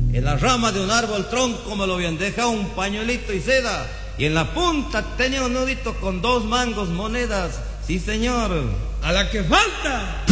En la rama de un árbol tronco me lo habían dejado un pañuelito y seda, y en la punta tenía un nudito con 2 mangos monedas. Sí, señor. A la que falta.